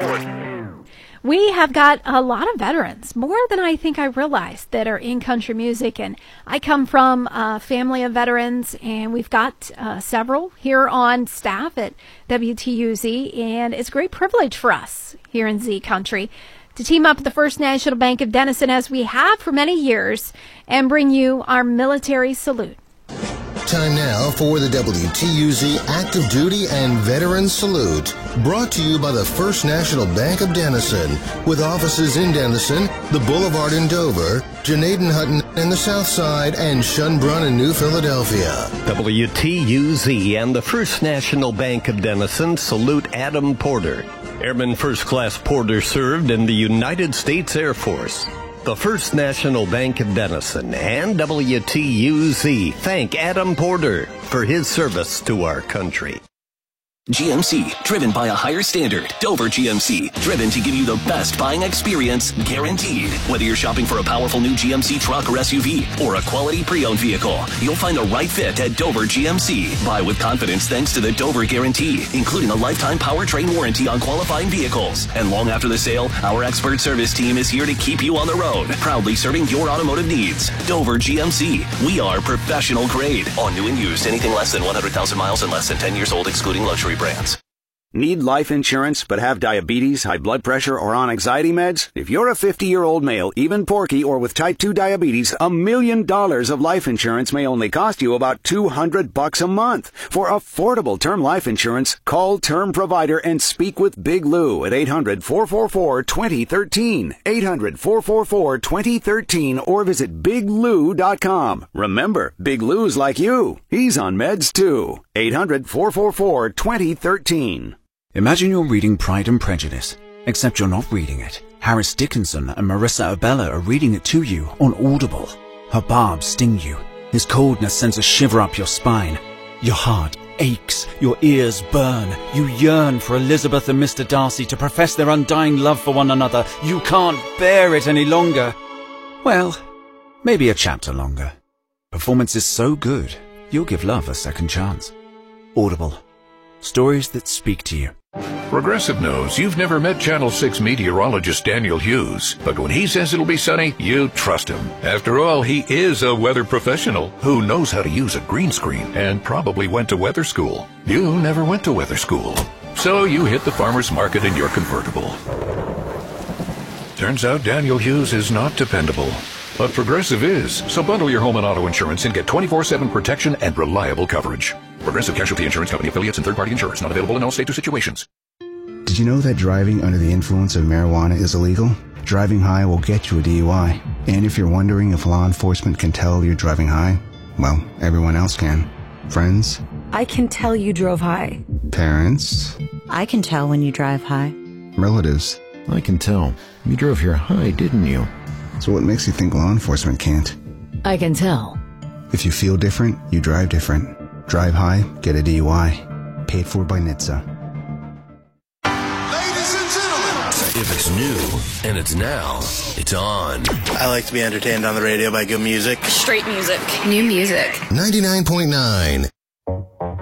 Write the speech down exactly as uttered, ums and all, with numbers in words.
We have got a lot of veterans, more than I think I realized, that are in country music. And I come from a family of veterans, and we've got uh, several here on staff at W T U Z. And it's a great privilege for us here in Z Country to team up with the First National Bank of Denison, as we have for many years, and bring you our military salute. Time now for the W T U Z Active Duty and Veteran Salute, brought to you by the First National Bank of Denison, with offices in Denison, the Boulevard in Dover, Janaden-Hutton in the South Side, and Schönbrunn in New Philadelphia. W T U Z and the First National Bank of Denison salute Adam Porter. Airman First Class Porter served in the United States Air Force. The First National Bank of Denison and W T U Z thank Adam Porter for his service to our country. G M C, driven by a higher standard. Dover G M C, driven to give you the best buying experience, guaranteed. Whether you're shopping for a powerful new G M C truck or S U V, or a quality pre-owned vehicle, you'll find the right fit at Dover G M C. Buy with confidence thanks to the Dover Guarantee, including a lifetime powertrain warranty on qualifying vehicles. And long after the sale, our expert service team is here to keep you on the road, proudly serving your automotive needs. Dover G M C, we are professional grade. On new and used, anything less than one hundred thousand miles and less than ten years old, excluding luxury brands. Need life insurance but have diabetes, high blood pressure, or on anxiety meds? If you're a fifty-year-old male, even porky, or with type two diabetes, a million dollars of life insurance may only cost you about two hundred bucks a month. For affordable term life insurance, call Term Provider and speak with Big Lou at eight hundred, four four four, two zero one three, eight hundred, four four four, two zero one three, or visit big lou dot com. Remember, Big Lou's like you. He's on meds too. eight hundred, four four four, two zero one three. Imagine you're reading Pride and Prejudice, except you're not reading it. Harris Dickinson and Marissa Abella are reading it to you on Audible. Her barbs sting you. His coldness sends a shiver up your spine. Your heart aches, your ears burn. You yearn for Elizabeth and Mister Darcy to profess their undying love for one another. You can't bear it any longer. Well, maybe a chapter longer. Performance is so good, you'll give love a second chance. Audible. Stories that speak to you. Progressive knows you've never met Channel six meteorologist Daniel Hughes, but when he says it'll be sunny, you trust him. After all, he is a weather professional who knows how to use a green screen and probably went to weather school. You never went to weather school, so you hit the farmer's market in your convertible. Turns out Daniel Hughes is not dependable, but Progressive is. So bundle your home and auto insurance and get twenty-four seven protection and reliable coverage. Progressive Casualty Insurance Company affiliates and third-party insurers. Not available in all states or situations. Did you know that driving under the influence of marijuana is illegal? Driving high will get you a D U I. And if you're wondering if law enforcement can tell you're driving high, well, everyone else can. Friends? I can tell you drove high. Parents? I can tell when you drive high. Relatives? I can tell. You drove here high, didn't you? So what makes you think law enforcement can't? I can tell. If you feel different, you drive different. Drive high, get a D U I. Paid for by N H T S A. Ladies and gentlemen, if it's new and it's now, it's on. I like to be entertained on the radio by good music. Straight music. New music. ninety-nine point nine.